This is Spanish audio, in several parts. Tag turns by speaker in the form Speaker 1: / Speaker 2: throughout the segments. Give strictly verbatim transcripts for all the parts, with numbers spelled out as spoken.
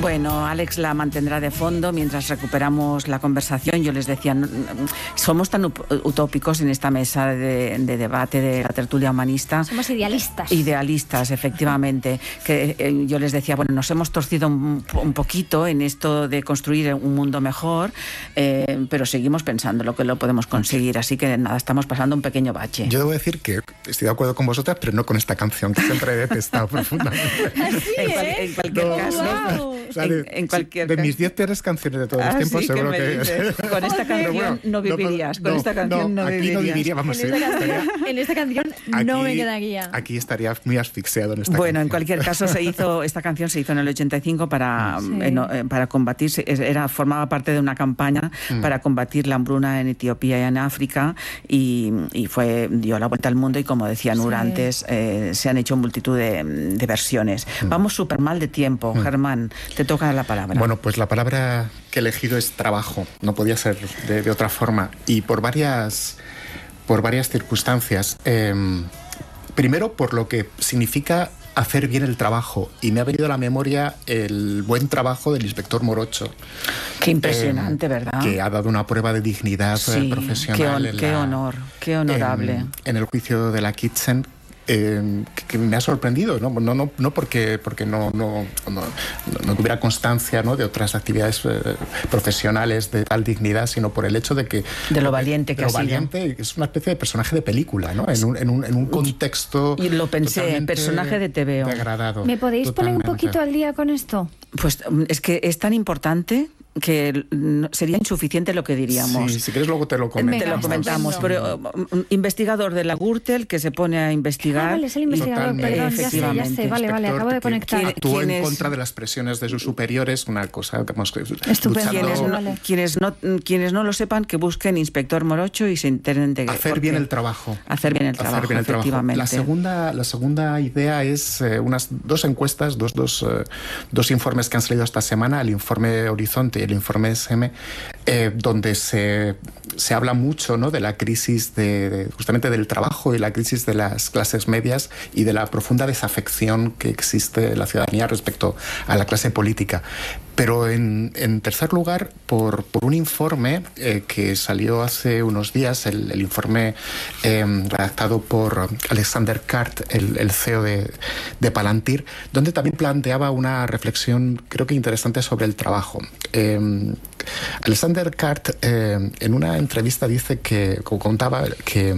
Speaker 1: Bueno, Alex la mantendrá de fondo mientras recuperamos la conversación. Yo les decía, somos tan utópicos en esta mesa de, de debate de la tertulia humanista.
Speaker 2: Somos idealistas.
Speaker 1: Idealistas, efectivamente. Que eh, yo les decía, bueno, nos hemos torcido un, un poquito en esto de construir un mundo mejor, eh, pero seguimos pensando lo que lo podemos conseguir. Así que nada, estamos pasando un pequeño bache.
Speaker 3: Yo debo decir que estoy de acuerdo con vosotras, pero no con esta canción, que siempre he detestado profundamente.
Speaker 2: Así,
Speaker 1: en, cual,
Speaker 2: ¿eh?
Speaker 1: en cualquier
Speaker 2: No,
Speaker 1: caso,
Speaker 2: wow.
Speaker 3: O sea, de,
Speaker 1: en, en cualquier
Speaker 3: de
Speaker 1: caso.
Speaker 3: mis diez peores canciones de todos los
Speaker 1: Ah,
Speaker 3: tiempos,
Speaker 1: sí,
Speaker 3: seguro
Speaker 1: ¿qué me
Speaker 3: que...
Speaker 1: dices? Con esta canción
Speaker 3: bueno,
Speaker 1: no vivirías.
Speaker 3: No,
Speaker 1: con esta canción no,
Speaker 3: no, aquí
Speaker 1: vivirías.
Speaker 3: no viviría, vamos
Speaker 2: En
Speaker 3: a
Speaker 2: esta,
Speaker 3: estaría,
Speaker 2: canción, en esta canción
Speaker 3: aquí,
Speaker 2: no me quedaría.
Speaker 3: Aquí estaría muy asfixiado en esta
Speaker 1: Bueno,
Speaker 3: canción.
Speaker 1: en cualquier caso, se hizo esta canción se hizo en el ochenta y cinco para,
Speaker 2: sí.
Speaker 1: eh, para combatir, era, formaba parte de una campaña mm. para combatir la hambruna en Etiopía y en África, y, y fue dio la vuelta al mundo, y como decía Nur sí. antes, eh, se han hecho multitud de, de versiones. Mm. Vamos súper mal de tiempo, mm. Germán, te toca la palabra.
Speaker 3: Bueno, pues la palabra que he elegido es trabajo, no podía ser de, de otra forma, y por varias, por varias circunstancias. Eh, primero, por lo que significa hacer bien el trabajo, y me ha venido a la memoria el buen trabajo del inspector Morocho.
Speaker 1: Qué impresionante, eh, ¿verdad?
Speaker 3: Que ha dado una prueba de dignidad sí, profesional.
Speaker 1: Qué, on,
Speaker 3: en
Speaker 1: qué
Speaker 3: la,
Speaker 1: honor, qué honorable.
Speaker 3: En, en el juicio de la Kitchen. Eh, que, que me ha sorprendido, no, no, no, no porque, porque no, no, no, no tuviera constancia, ¿no?, de otras actividades eh, profesionales de tal dignidad, sino por el hecho de que...
Speaker 1: De lo valiente que ha sido.
Speaker 3: De lo valiente, es una especie de personaje de película, ¿no? En un, en un, en un contexto...
Speaker 1: Y lo pensé, personaje de T V O.
Speaker 3: Degradado.
Speaker 2: ¿Me podéis
Speaker 3: totalmente.
Speaker 2: poner un poquito al día con esto?
Speaker 1: Pues es que es tan importante que sería insuficiente lo que diríamos.
Speaker 3: Sí, si quieres luego te lo comentamos.
Speaker 1: Te lo comentamos, pero un investigador de la Gürtel que se pone a investigar...
Speaker 2: Ah, vale, es el investigador,
Speaker 3: Totalmente.
Speaker 2: perdón, ya sé, ya sé, vale, vale, acabo de conectar.
Speaker 3: Actuó en
Speaker 1: es?
Speaker 3: contra de las presiones de sus superiores, una cosa que hemos...
Speaker 2: Estupendo.
Speaker 1: Quienes no,
Speaker 2: vale.
Speaker 1: quienes, no, quienes no lo sepan, que busquen Inspector Morocho y se enteren de...
Speaker 3: Hacer bien el trabajo.
Speaker 1: Hacer bien el trabajo,
Speaker 3: bien el
Speaker 1: efectivamente.
Speaker 3: Trabajo. La segunda, la segunda idea es eh, unas dos encuestas, dos, dos, eh, dos informes que han salido esta semana, el informe Horizonte y el informe S M, Eh, donde se, se habla mucho, ¿no?, de la crisis de, de, justamente del trabajo y la crisis de las clases medias y de la profunda desafección que existe en la ciudadanía respecto a la clase política. Pero en, en tercer lugar, por, por un informe eh, que salió hace unos días, el, el informe eh, redactado por Alexander Kart, el, el C E O de, de Palantir, donde también planteaba una reflexión, creo que interesante, sobre el trabajo. Eh, Alexander Kart eh, en una entrevista dice que, como contaba, que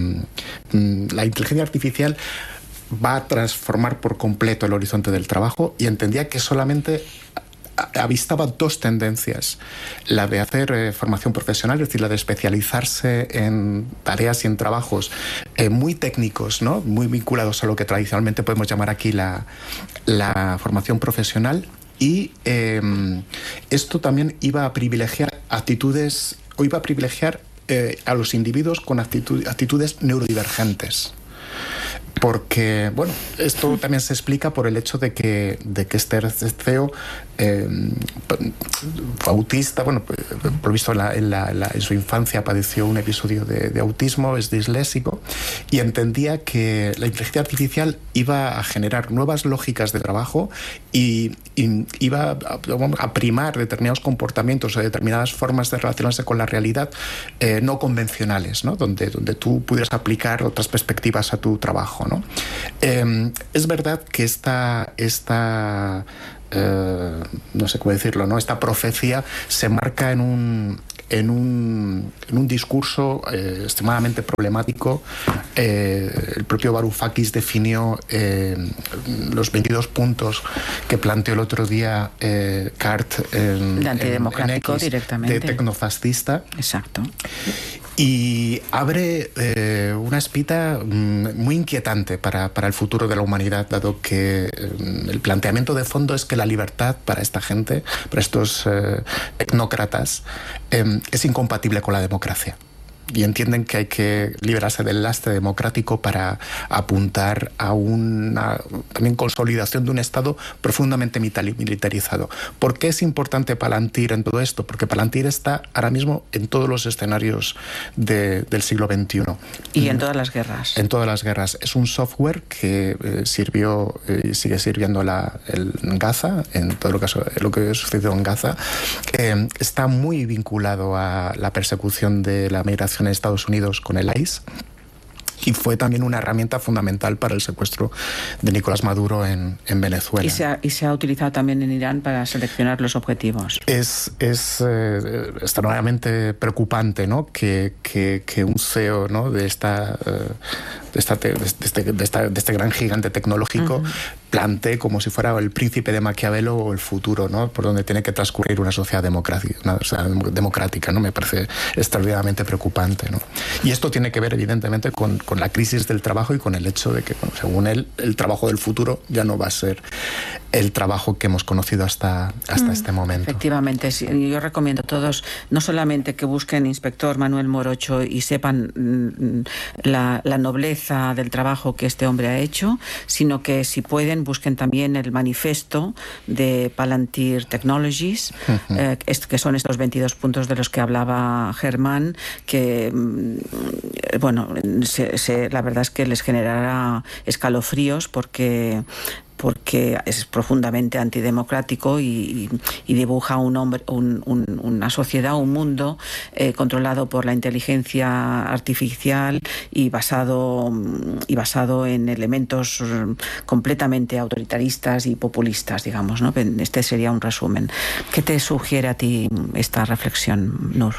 Speaker 3: mm, la inteligencia artificial va a transformar por completo el horizonte del trabajo, y entendía que solamente avistaba dos tendencias: la de hacer eh, formación profesional, es decir, la de especializarse en tareas y en trabajos eh, muy técnicos, ¿no?, muy vinculados a lo que tradicionalmente podemos llamar aquí la, la formación profesional, y eh, esto también iba a privilegiar actitudes, o iba a privilegiar eh, a los individuos con actitud, actitudes neurodivergentes. Porque, bueno, esto también se explica por el hecho de que, de que este C E O eh, fue autista, bueno, por visto en, la, en, la, en, la, en su infancia padeció un episodio de, de autismo, es disléxico, y entendía que la inteligencia artificial iba a generar nuevas lógicas de trabajo y, y iba a, a primar determinados comportamientos o determinadas formas de relacionarse con la realidad eh, no convencionales, ¿no?, donde, donde tú pudieras aplicar otras perspectivas a tu trabajo, ¿no? Eh, es verdad que esta, esta eh, no sé cómo decirlo, ¿no?, esta profecía se marca en un, en un, en un discurso eh, extremadamente problemático. Eh, el propio Varoufakis definió eh, los veintidós puntos que planteó el otro día eh, Kart en,
Speaker 1: de antidemocrático
Speaker 3: en X,
Speaker 1: directamente.
Speaker 3: De tecnofascista.
Speaker 1: Exacto.
Speaker 3: Y abre eh, una espita mm, muy inquietante para, para el futuro de la humanidad, dado que eh, el planteamiento de fondo es que la libertad para esta gente, para estos eh, tecnócratas, eh, es incompatible con la democracia. y entienden que hay que liberarse del lastre democrático para apuntar a una también consolidación de un Estado profundamente militarizado. ¿Por qué es importante Palantir en todo esto? Porque Palantir está ahora mismo en todos los escenarios de, del siglo veintiuno.
Speaker 1: Y en todas las guerras.
Speaker 3: En todas las guerras. Es un software que eh, sirvió y eh, sigue sirviendo la, el, en Gaza, en todo lo que, lo que sucedió en Gaza. Eh, está muy vinculado a la persecución de la migración en Estados Unidos con el I C E. Y fue también una herramienta fundamental para el secuestro de Nicolás Maduro en, en Venezuela.
Speaker 1: Y se, ha, y se ha utilizado también en Irán para seleccionar los objetivos.
Speaker 3: Es, es eh, extremadamente preocupante, ¿no? que, que, que un C E O, ¿no? de, esta, eh, de, esta, de, este, de, esta, de este gran gigante tecnológico uh-huh. plantee como si fuera el príncipe de Maquiavelo o el futuro, ¿no? por donde tiene que transcurrir una sociedad democrática, una sociedad democrática, ¿no? Me parece extraordinariamente preocupante, ¿no? Y esto tiene que ver, evidentemente, con con la crisis del trabajo y con el hecho de que, bueno, según él, el trabajo del futuro ya no va a ser el trabajo que hemos conocido hasta, hasta mm. este momento.
Speaker 1: Efectivamente, sí, yo recomiendo a todos no solamente que busquen Inspector Manuel Morocho y sepan mm, la, la nobleza del trabajo que este hombre ha hecho, sino que si pueden busquen también el manifiesto de Palantir Technologies, uh-huh. eh, que son estos veintidós puntos de los que hablaba Germán, que mm, bueno, se, se, la verdad es que les generará escalofríos porque porque es profundamente antidemocrático y, y dibuja un hombre, un, un, una sociedad, un mundo eh, controlado por la inteligencia artificial y basado, y basado en elementos completamente autoritaristas y populistas, digamos, ¿no? Este sería un resumen. ¿Qué te sugiere a ti esta reflexión, Nur?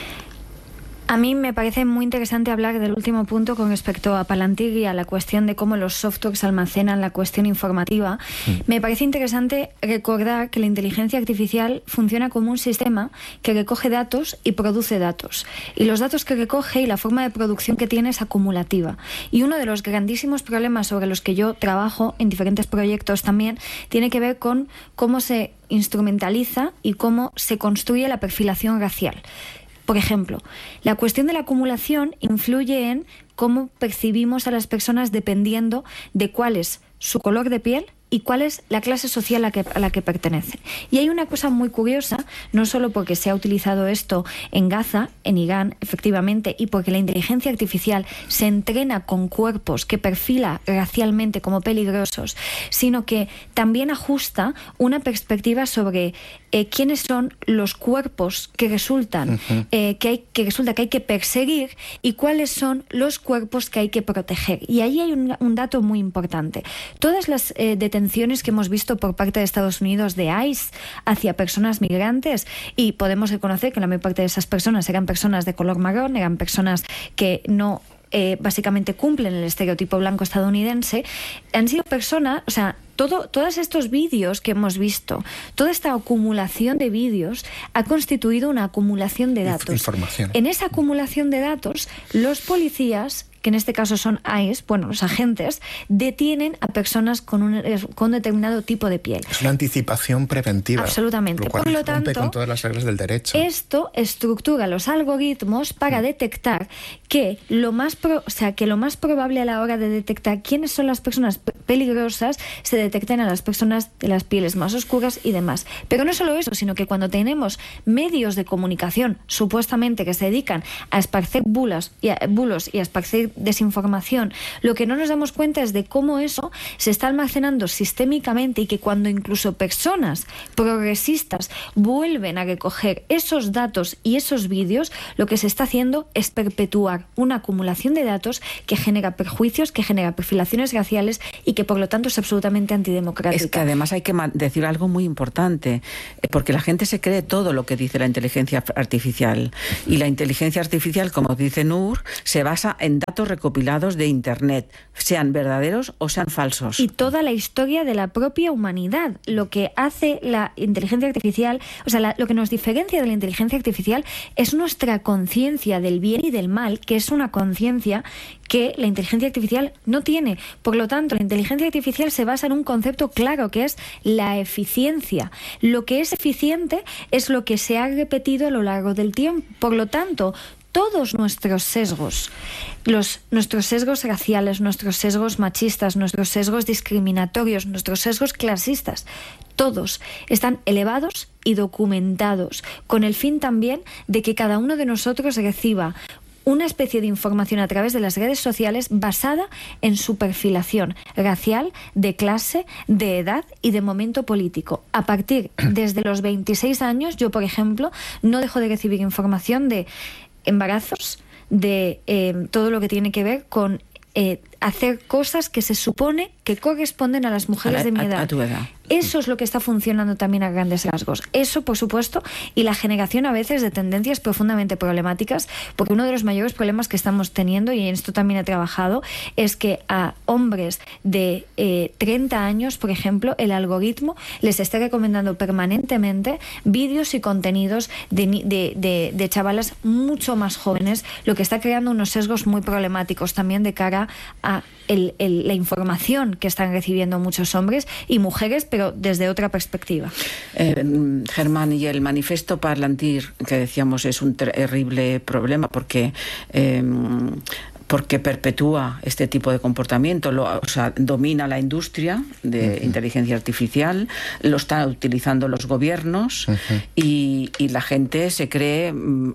Speaker 2: A mí me parece muy interesante hablar del último punto con respecto a Palantir y a la cuestión de cómo los softwares almacenan la cuestión informativa. Mm. Me parece interesante recordar que la inteligencia artificial funciona como un sistema que recoge datos y produce datos. Y los datos que recoge y la forma de producción que tiene es acumulativa. Y uno de los grandísimos problemas sobre los que yo trabajo en diferentes proyectos también tiene que ver con cómo se instrumentaliza y cómo se construye la perfilación racial. Por ejemplo, la cuestión de la acumulación influye en cómo percibimos a las personas dependiendo de cuál es su color de piel y cuál es la clase social a, que, a la que pertenecen. Y hay una cosa muy curiosa, no solo porque se ha utilizado esto en Gaza, en Irán, efectivamente, y porque la inteligencia artificial se entrena con cuerpos que perfila racialmente como peligrosos, sino que también ajusta una perspectiva sobre eh, quiénes son los cuerpos que resultan uh-huh. eh, que, hay, que resulta que hay que perseguir y cuáles son los cuerpos que hay que proteger. Y ahí hay un, un dato muy importante. Todas las eh, detenciones que hemos visto por parte de Estados Unidos de I C E hacia personas migrantes, y podemos reconocer que la mayor parte de esas personas eran personas de color marrón, eran personas que no eh, básicamente cumplen el estereotipo blanco estadounidense, han sido personas, o sea, Todo, todos estos vídeos que hemos visto, toda esta acumulación de vídeos ha constituido una acumulación de datos.
Speaker 3: Información.
Speaker 2: En esa acumulación de datos, los policías, que en este caso son I C E, bueno, los agentes, detienen a personas con un con determinado tipo de piel.
Speaker 3: Es una anticipación preventiva.
Speaker 2: Absolutamente.
Speaker 3: Lo cual
Speaker 2: Por lo tanto,
Speaker 3: con todas las reglas del derecho.
Speaker 2: Esto estructura los algoritmos para detectar que lo más pro, o sea, que lo más probable a la hora de detectar quiénes son las personas peligrosas se detecten a las personas de las pieles más oscuras y demás. Pero no solo eso, sino que cuando tenemos medios de comunicación supuestamente que se dedican a esparcer bulos y a, bulos y a esparcir desinformación, lo que no nos damos cuenta es de cómo eso se está almacenando sistémicamente y que cuando incluso personas progresistas vuelven a recoger esos datos y esos vídeos, lo que se está haciendo es perpetuar una acumulación de datos que genera perjuicios, que genera perfilaciones raciales y que por lo tanto es absolutamente antidemocrática.
Speaker 1: Es que además hay que decir algo muy importante, porque la gente se cree todo lo que dice la inteligencia artificial, y la inteligencia artificial, como dice Nur, se basa en datos recopilados de Internet, sean verdaderos o sean falsos.
Speaker 2: Y toda la historia de la propia humanidad. Lo que hace la inteligencia artificial, o sea, la, lo que nos diferencia de la inteligencia artificial es nuestra conciencia del bien y del mal, que es una conciencia que la inteligencia artificial no tiene. Por lo tanto, la inteligencia artificial se basa en un concepto claro, que es la eficiencia. Lo que es eficiente es lo que se ha repetido a lo largo del tiempo. Por lo tanto, todos nuestros sesgos, los, nuestros sesgos raciales, nuestros sesgos machistas, nuestros sesgos discriminatorios, nuestros sesgos clasistas, todos están elevados y documentados, con el fin también de que cada uno de nosotros reciba una especie de información a través de las redes sociales basada en su perfilación racial, de clase, de edad y de momento político. A partir desde los veintiséis años, yo, por ejemplo, no dejo de recibir información de embarazos, de eh, todo lo que tiene que ver con eh, hacer cosas que se supone que corresponden a las mujeres
Speaker 1: a la,
Speaker 2: de mi edad.
Speaker 1: A, a tu edad.
Speaker 2: Eso es lo que está funcionando también a grandes rasgos. Eso, por supuesto, y la generación a veces de tendencias profundamente problemáticas, porque uno de los mayores problemas que estamos teniendo, y en esto también he trabajado, es que a hombres de eh, treinta años, por ejemplo, el algoritmo les está recomendando permanentemente vídeos y contenidos de, de, de, de chavalas mucho más jóvenes, lo que está creando unos sesgos muy problemáticos también de cara a el, el, la información que están recibiendo muchos hombres y mujeres, pero desde otra perspectiva.
Speaker 1: Eh, Germán, y el manifiesto Parlantir, que decíamos es un terrible problema porque... Eh, porque perpetúa este tipo de comportamiento, lo, o sea, domina la industria de uh-huh. inteligencia artificial, lo están utilizando los gobiernos uh-huh. y, y la gente se cree mm,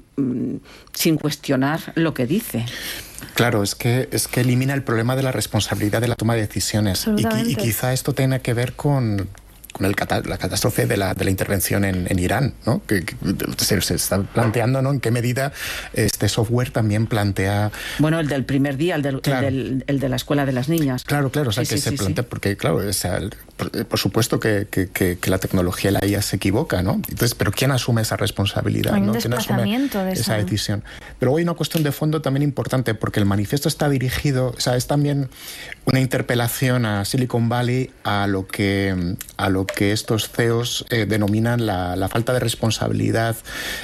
Speaker 1: sin cuestionar lo que dice.
Speaker 3: Claro, es que, es que elimina el problema de la responsabilidad de la toma de decisiones. Y, y quizá esto tenga que ver con... con el, la catástrofe de la, de la intervención en, en Irán, ¿no? Que, que se, se está planteando, ¿no?, en qué medida este software también plantea...
Speaker 1: Bueno, el del primer día, el, del, claro. el, del, el de la escuela de las niñas.
Speaker 3: Claro, claro, o sea, sí, que sí, se sí, plantea, sí. porque claro, o sea, por, por supuesto que, que, que, que la tecnología y la I A se equivoca, ¿no? Entonces, pero ¿quién asume esa responsabilidad?
Speaker 2: Hay un
Speaker 3: ¿no? ¿Quién asume
Speaker 2: de
Speaker 3: esa decisión? Pero hay una cuestión de fondo también importante, porque el manifiesto está dirigido, o sea, es también una interpelación a Silicon Valley, a lo que, a lo que estos C E Os eh, denominan la, la falta de responsabilidad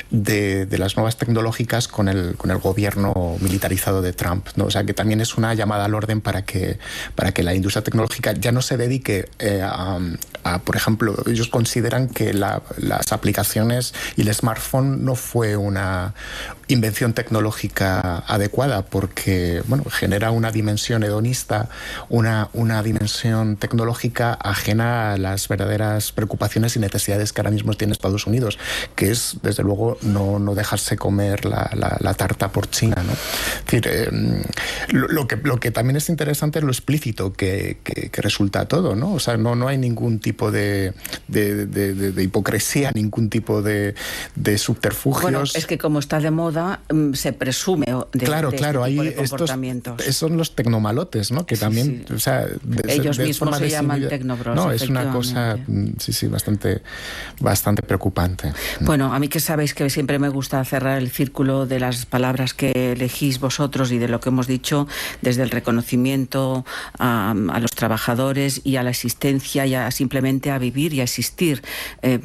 Speaker 3: de, de las nuevas tecnológicas con el, con el gobierno militarizado de Trump, ¿no? O sea, que también es una llamada al orden para que, para que la industria tecnológica ya no se dedique eh, a, a, por ejemplo, ellos consideran que la, las aplicaciones y el smartphone no fue una invención tecnológica adecuada porque, bueno, genera una dimensión hedonista, una, una dimensión tecnológica ajena a las verdaderas preocupaciones y necesidades que ahora mismo tiene Estados Unidos, que es, desde luego, no, no dejarse comer la, la, la tarta por China, ¿no? Es decir, eh, lo, lo, que, lo que también es interesante es lo explícito que, que, que resulta todo, ¿no? O sea, no, no hay ningún tipo de, de, de, de, de hipocresía, ningún tipo de, de subterfugios.
Speaker 1: Bueno, es que como está de moda, se presume de,
Speaker 3: claro,
Speaker 1: de
Speaker 3: claro,
Speaker 1: este tipo
Speaker 3: hay
Speaker 1: de comportamientos.
Speaker 3: Estos, son los tecnomalotes, ¿no? Que
Speaker 1: sí,
Speaker 3: también,
Speaker 1: sí.
Speaker 3: o sea, de,
Speaker 1: ellos
Speaker 3: de
Speaker 1: mismos se llaman
Speaker 3: desinhibida.
Speaker 1: tecnobros.
Speaker 3: No, es una cosa, sí, sí, bastante, bastante preocupante.
Speaker 1: Bueno, a mí que sabéis que siempre me gusta cerrar el círculo de las palabras que elegís vosotros y de lo que hemos dicho, desde el reconocimiento a, a los trabajadores y a la existencia y a simplemente a vivir y a existir, eh,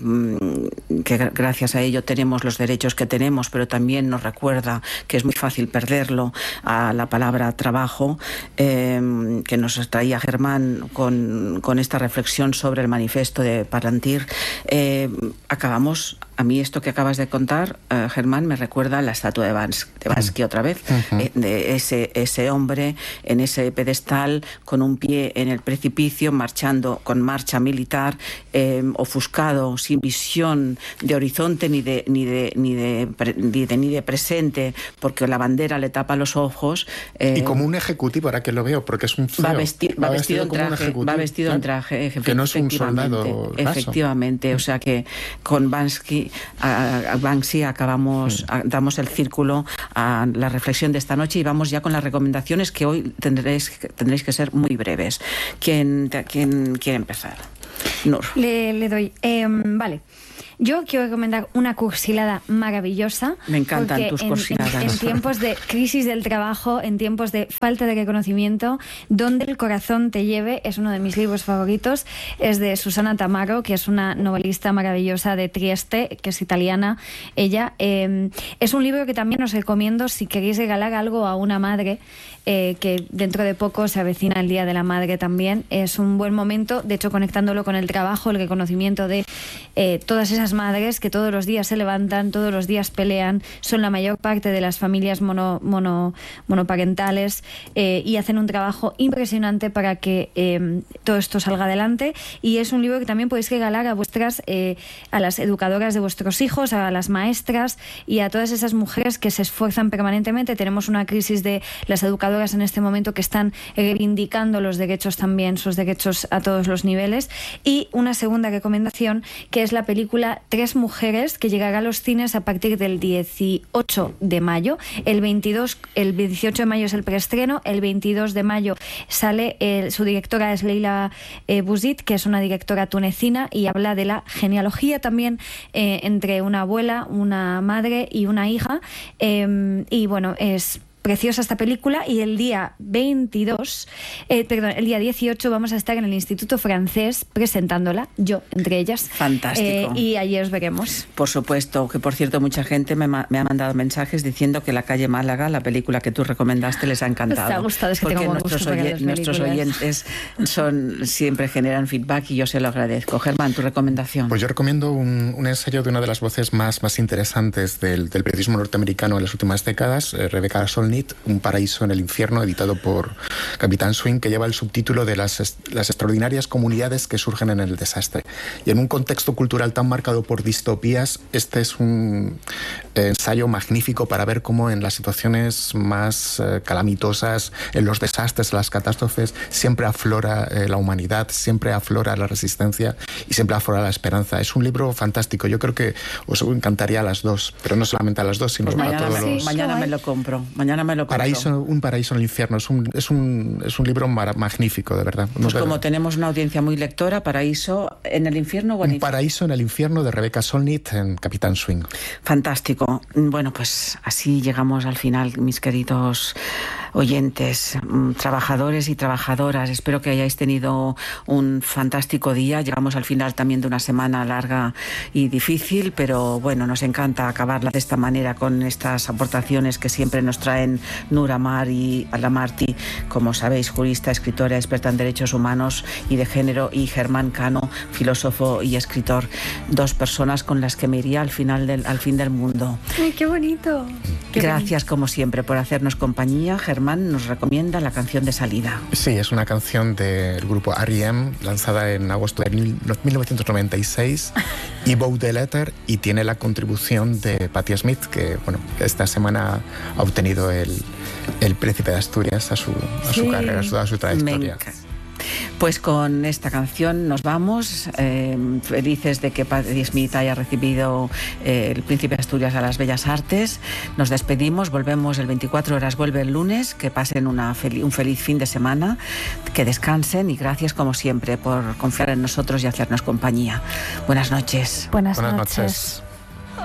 Speaker 1: que gracias a ello tenemos los derechos que tenemos, pero también nos recuerda que es muy fácil perderlo, a la palabra trabajo, eh, que nos traía Germán con, con esta reflexión sobre el manifiesto de Parlantir. Eh, acabamos, a mí esto que acabas de contar, eh, Germán, me recuerda a la estatua de Bansky, de Bansky otra vez, uh-huh. eh, de ese, ese hombre en ese pedestal con un pie en el precipicio, marchando con marcha militar, eh, ofuscado, sin visión de horizonte ni de, ni de, ni de, ni de, ni de presente, porque la bandera le tapa los ojos. Eh,
Speaker 3: y como un ejecutivo, ahora que lo veo, porque es un C E O.
Speaker 1: Va, vesti va, va vestido, vestido en traje, va vestido claro, en traje,
Speaker 3: que no es un soldado raso.
Speaker 1: Efectivamente, o sea que con Bansky, a, a Banksy acabamos, sí. a, damos el círculo a la reflexión de esta noche y vamos ya con las recomendaciones que hoy tendréis, tendréis que ser muy breves. ¿Quién, quién quiere empezar? Nur.
Speaker 2: Le, le doy. Eh, vale. Yo quiero recomendar una cursilada maravillosa.
Speaker 1: Me encantan tus
Speaker 2: en,
Speaker 1: cursiladas.
Speaker 2: En, en tiempos de crisis del trabajo, en tiempos de falta de reconocimiento, Donde el corazón te lleve, es uno de mis libros favoritos. Es de Susana Tamaro, que es una novelista maravillosa de Trieste, que es italiana. Ella eh, es un libro que también os recomiendo si queréis regalar algo a una madre, eh, que dentro de poco se avecina el Día de la Madre también. Es un buen momento, de hecho, conectándolo con el trabajo, el reconocimiento de eh, todas esas estas madres que todos los días se levantan, todos los días pelean, son la mayor parte de las familias mono, mono, monoparentales eh, y hacen un trabajo impresionante para que eh, todo esto salga adelante. Y es un libro que también podéis regalar a vuestras, eh, a las educadoras de vuestros hijos, a las maestras y a todas esas mujeres que se esfuerzan permanentemente. Tenemos una crisis de las educadoras en este momento que están reivindicando los derechos también, sus derechos a todos los niveles. Y una segunda recomendación, que es la película Tres mujeres, que llegará a los cines a partir del dieciocho de mayo. El veintidós, el dieciocho de mayo es el preestreno, el veintidós de mayo sale, eh, su directora es Leila eh, Bouzid, que es una directora tunecina y habla de la genealogía también eh, entre una abuela, una madre y una hija. Eh, y bueno, es preciosa esta película. Y el día veintidós, eh, perdón, el día dieciocho vamos a estar en el Instituto Francés presentándola, yo entre ellas.
Speaker 1: Fantástico.
Speaker 2: Eh, y allí os veremos.
Speaker 1: Por supuesto, que por cierto mucha gente me, me ha mandado mensajes diciendo que La calle Málaga, la película que tú recomendaste, les ha encantado.
Speaker 2: Les ha gustado, es que
Speaker 1: porque
Speaker 2: tengo
Speaker 1: nuestros, oye, nuestros oyentes son, siempre generan feedback y yo se lo agradezco. Germán, tu recomendación.
Speaker 3: Pues yo recomiendo un, un ensayo de una de las voces más, más interesantes del, del periodismo norteamericano en las últimas décadas, eh, Rebecca Solnit, Un paraíso en el infierno, editado por Capitán Swing, que lleva el subtítulo de las, las extraordinarias comunidades que surgen en el desastre. Y en un contexto cultural tan marcado por distopías, este es un ensayo magnífico para ver cómo en las situaciones más eh, calamitosas, en los desastres, las catástrofes, siempre aflora eh, la humanidad, siempre aflora la resistencia y siempre aflora la esperanza. Es un libro fantástico. Yo creo que os encantaría a las dos, pero no solamente a las dos, sino
Speaker 1: pues
Speaker 3: a todos
Speaker 1: me,
Speaker 3: los...
Speaker 1: Mañana me lo compro. Mañana me lo compro.
Speaker 3: Paraíso, un paraíso en el infierno. Es un, es un, es un libro magnífico, de verdad.
Speaker 1: Pues como tenemos una audiencia muy lectora, Paraíso en el infierno o en
Speaker 3: Un paraíso en el infierno de Rebecca Solnit en Capitán Swing.
Speaker 1: Fantástico. Bueno, pues así llegamos al final, mis queridos oyentes, trabajadores y trabajadoras. Espero que hayáis tenido un fantástico día. Llegamos al final también de una semana larga y difícil, pero bueno, nos encanta acabarla de esta manera con estas aportaciones que siempre nos traen Nur Amar y Alamarty, como sabéis, jurista, escritora, experta en derechos humanos y de género, y Germán Cano, filósofo y escritor. Dos personas con las que me iría al final del, al fin del mundo.
Speaker 2: ¡Ay, qué bonito! Qué
Speaker 1: Gracias,
Speaker 2: bonito.
Speaker 1: como siempre, por hacernos compañía. Germán nos recomienda la canción de salida.
Speaker 3: Sí, es una canción del grupo R E M, lanzada en agosto de mil novecientos noventa y seis, y Bow the Letter, y tiene la contribución de Patti Smith, que bueno, esta semana ha obtenido el, el Príncipe de Asturias a su, a su
Speaker 2: sí.
Speaker 3: carrera, a su, a su trayectoria.
Speaker 1: Pues con esta canción nos vamos, eh, felices de que Patti Smith haya recibido eh, el Príncipe de Asturias a las Bellas Artes. Nos despedimos, volvemos el veinticuatro horas, vuelve el lunes. Que pasen una fel- un feliz fin de semana, que descansen, y gracias como siempre por confiar en nosotros y hacernos compañía. Buenas noches.
Speaker 2: Buenas,
Speaker 3: Buenas
Speaker 2: noches.
Speaker 3: noches.